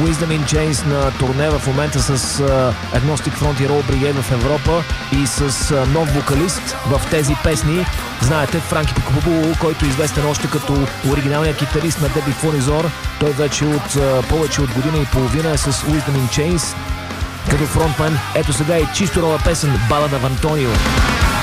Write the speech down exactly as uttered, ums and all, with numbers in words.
Wisdom in Chains на турне в момента с Agnostic Front и Roll Brigade в Европа и с нов вокалист в тези песни. Знаете, Франки Пикабу, който е известен още като оригиналният китарист на Деби Фунизор. Той вече от повече от година и половина е с Wisdom in Chains като фронтмен. Ето сега и чисто нова песен, балада в Антонио.